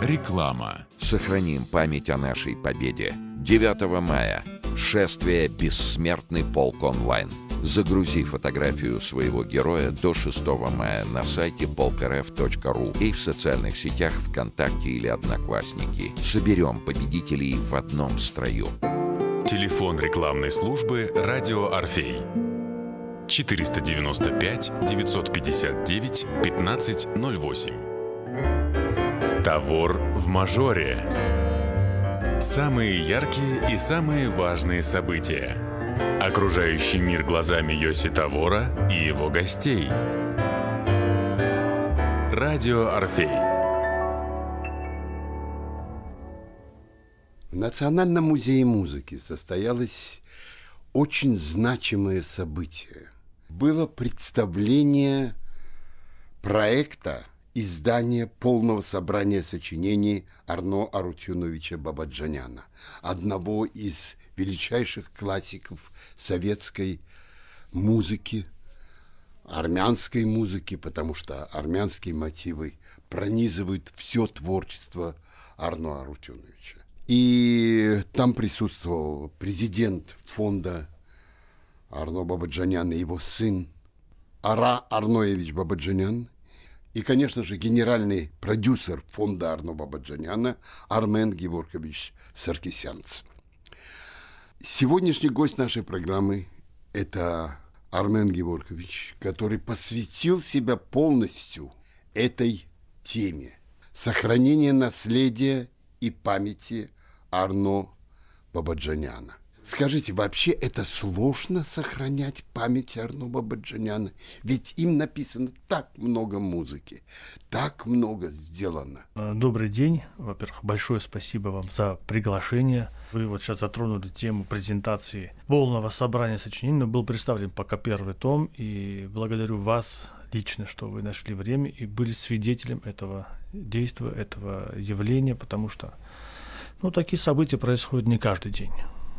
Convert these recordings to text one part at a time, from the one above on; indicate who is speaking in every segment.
Speaker 1: Реклама.
Speaker 2: Сохраним память о нашей победе. 9 мая. Шествие «Бессмертный полк онлайн». Загрузи фотографию своего героя до 6 мая на сайте polkrf.ru и в социальных сетях ВКонтакте или Одноклассники. Соберем победителей в одном строю.
Speaker 1: Телефон рекламной службы «Радио Орфей». 495 959 1508. Тавор в мажоре. Самые яркие и самые важные события. Окружающий мир глазами Йоси Тавора и его гостей. Радио Орфей.
Speaker 3: В Национальном музее музыки состоялось очень значимое событие. Было представление проекта издания полного собрания сочинений Арно Арутюновича Бабаджаняна, одного из величайших классиков советской музыки, армянской музыки, потому что армянские мотивы пронизывают все творчество Арно Арутюновича. И там присутствовал президент фонда Арно Бабаджаняна, его сын Ара Арноевич Бабаджанян, и, конечно же, генеральный продюсер фонда Арно Бабаджаняна Армен Геворгович Саркисянц. Сегодняшний гость нашей программы – это Армен Геворгович, который посвятил себя полностью этой теме – сохранение наследия и памяти Арно Бабаджаняна. Скажите, вообще это сложно сохранять память Арно Бабаджаняна? Ведь им написано так много музыки, так много сделано.
Speaker 4: Добрый день. Во-первых, большое спасибо вам за приглашение. Вы вот сейчас затронули тему презентации полного собрания сочинений, но был представлен пока первый том, и благодарю вас лично, что вы нашли время и были свидетелем этого действия, этого явления, потому что такие события происходят не каждый день.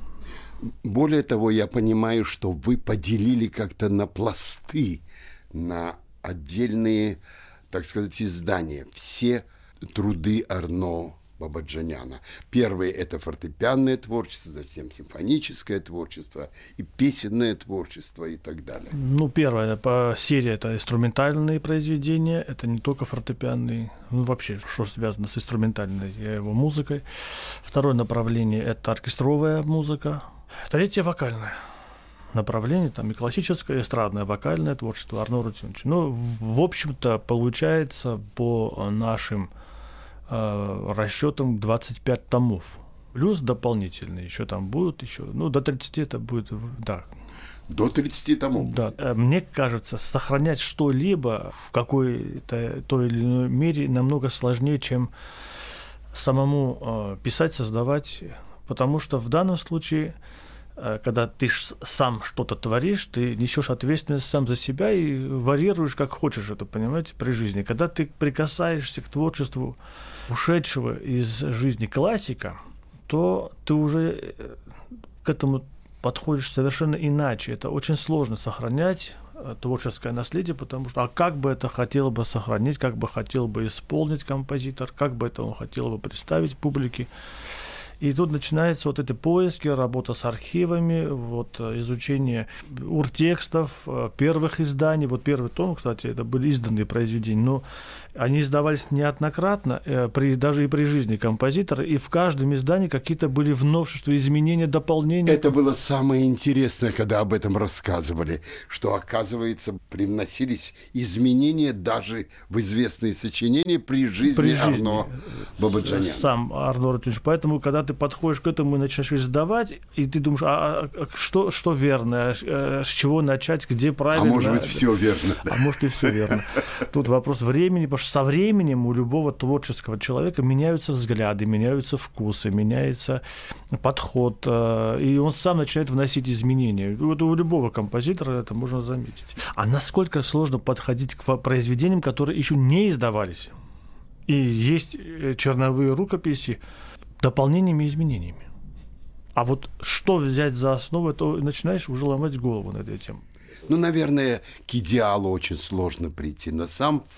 Speaker 3: Более того, я понимаю, что вы поделили как-то на пласты, на отдельные, так сказать, издания, все труды Арно Бабаджаняна. Первое – это фортепианное творчество, затем симфоническое творчество и песенное творчество и так далее.
Speaker 4: Первая по серии – это инструментальные произведения, это не только фортепианные, вообще, что связано с инструментальной его музыкой. Второе направление – это оркестровая музыка. Третье – вокальное направление, там и классическое, и эстрадное вокальное творчество Арно Арутюновича. В общем-то, получается по нашим расчетам 25 томов. Плюс дополнительные еще там будут, до 30 это будет, да.
Speaker 3: До 30 томов?
Speaker 4: Да. Мне кажется, сохранять что-либо в какой-то той или иной мере намного сложнее, чем самому писать, создавать, потому что в данном случае, когда ты сам что-то творишь, ты несешь ответственность сам за себя и варьируешь как хочешь это, понимаете, при жизни. Когда ты прикасаешься к творчеству ушедшего из жизни классика, то ты уже к этому подходишь совершенно иначе. Это очень сложно сохранять творческое наследие, потому что как бы это хотел бы сохранить, как бы хотел бы исполнить композитор, как бы это он хотел бы представить публике. И тут начинаются эти поиски, работа с архивами, изучение уртекстов, первых изданий. Первый том, кстати, это были изданные произведения, но они издавались неоднократно, даже и при жизни композитора, и в каждом издании какие-то были новшества, изменения, дополнения.
Speaker 3: Это было самое интересное, когда об этом рассказывали, что, оказывается, привносились изменения даже в известные сочинения при жизни Арно Бабаджаняна.
Speaker 4: Сам Арно Арутюнович. Поэтому, когда ты подходишь к этому и начинаешь издавать, и ты думаешь, что верно, с чего начать, где правильно.
Speaker 3: А может быть, все верно.
Speaker 4: А может и все верно. Тут вопрос времени, потому что со временем у любого творческого человека меняются взгляды, меняются вкусы, меняется подход, и он сам начинает вносить изменения. У любого композитора это можно заметить. А насколько сложно подходить к произведениям, которые еще не издавались. И есть черновые рукописи дополнениями и изменениями. А что взять за основу, то начинаешь уже ломать голову над этим.
Speaker 3: Наверное, к идеалу очень сложно прийти, но сам факт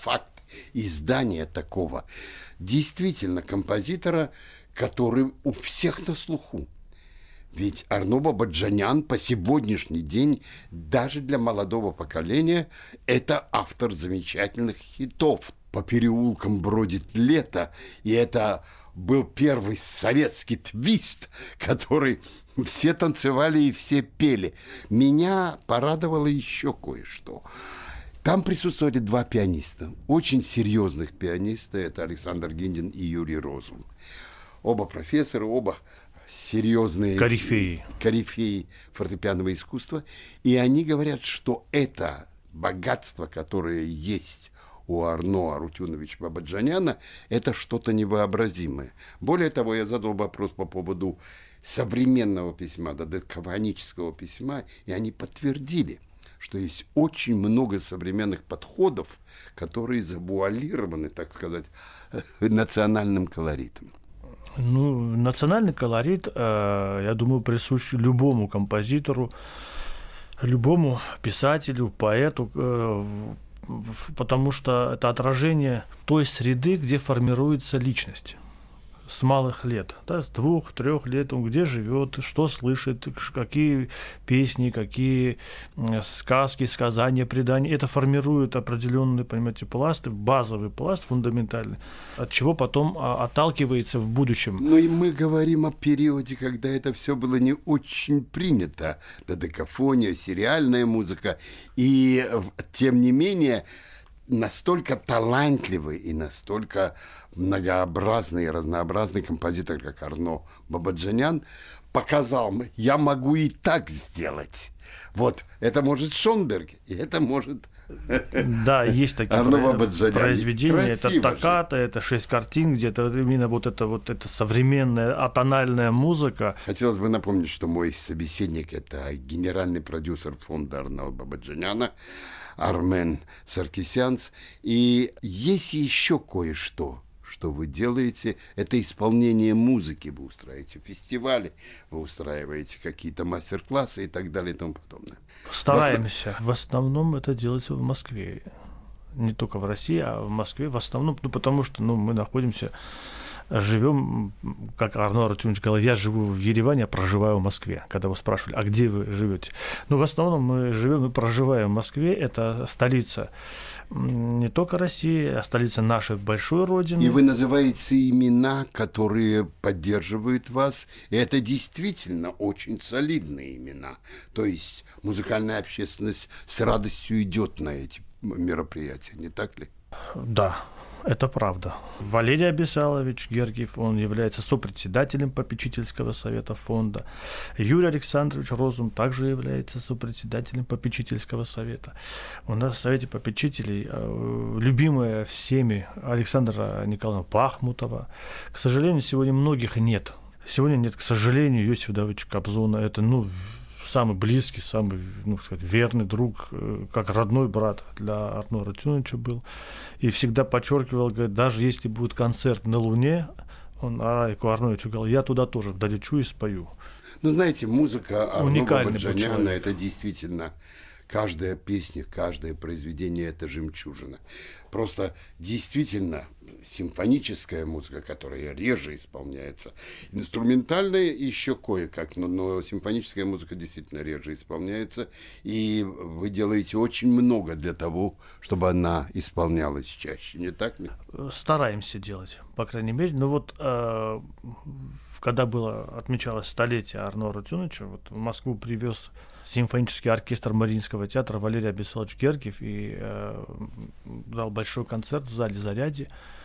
Speaker 3: издания такого действительно композитора, который у всех на слуху. Ведь Арно Бабаджанян по сегодняшний день даже для молодого поколения это автор замечательных хитов. По переулкам бродит лето, и это был первый советский твист, который все танцевали и все пели. Меня порадовало еще кое-что. Там присутствовали два пианиста, очень серьезных пианиста, это Александр Гиндин и Юрий Розум. Оба профессоры, оба серьезные корифеи фортепианного искусства. И они говорят, что это богатство, которое есть у Арно Арутюновича Бабаджаняна, это что-то невообразимое. Более того, я задал вопрос по поводу современного письма, додекафонического письма, и они подтвердили, что есть очень много современных подходов, которые завуалированы, так сказать, национальным колоритом.
Speaker 4: Ну, национальный колорит, я думаю, присущ любому композитору, любому писателю, поэту, потому что это отражение той среды, где формируется личность. С малых лет, да, с 2-3 лет, он где живет, что слышит, какие песни, какие сказки, сказания, предания. Это формирует определенный, понимаете, пласт, базовый пласт, фундаментальный, от чего потом отталкивается в будущем.
Speaker 3: Ну и мы говорим о периоде, когда это все было не очень принято. Додекафония, сериальная музыка. И тем не менее, настолько талантливый и настолько многообразный и разнообразный композитор, как Арно Бабаджанян, показал, я могу и так сделать. Вот, это может Шонберг, и это может
Speaker 4: Да, есть такие произведения, это токката, это 6 картин, где-то именно вот эта современная атональная музыка.
Speaker 3: Хотелось бы напомнить, что мой собеседник – это генеральный продюсер фонда Арно Бабаджаняна Армен Саркисянц. И есть еще кое-что, что вы делаете, это исполнение музыки. Вы устраиваете фестивали, вы устраиваете какие-то мастер-классы и так далее и тому подобное.
Speaker 4: Стараемся. В основном это делается в Москве. Не только в России, а в Москве в основном, потому что мы находимся, живем, как Арно Арутюнович говорил, я живу в Ереване, а проживаю в Москве. Когда вы спрашивали, а где вы живете? В основном мы живем и проживаем в Москве. Это столица не только России, а столица нашей большой родины.
Speaker 3: И вы называете имена, которые поддерживают вас. И это действительно очень солидные имена. То есть музыкальная общественность с радостью идет на эти мероприятия, не так ли?
Speaker 4: Да. Это правда. Валерий Абисалович Гергиев, он является сопредседателем попечительского совета фонда. Юрий Александрович Розум также является сопредседателем попечительского совета. У нас в совете попечителей любимая всеми Александра Николаевна Пахмутова. К сожалению, сегодня многих нет. Сегодня нет, к сожалению, Иосифа Давыдовича Кобзона. Это, самый близкий, самый, верный друг, как родной брат для Арно Арутюновича был. И всегда подчеркивал, говорит, даже если будет концерт на Луне, он Арайку Арновичу говорил, я туда тоже долечу и спою.
Speaker 3: Знаете, музыка Арно Бабаджаняна – это действительно каждая песня, каждое произведение – это жемчужина. Просто действительно симфоническая музыка, которая реже исполняется, инструментальная еще кое-как, но симфоническая музыка действительно реже исполняется, и вы делаете очень много для того, чтобы она исполнялась чаще, не так ли?
Speaker 4: Стараемся делать, по крайней мере. Когда отмечалось столетие Арно Арутюновича, в Москву привез симфонический оркестр Мариинского театра Валерий Абисалович Гергиев и дал большой концерт в зале «Зарядье».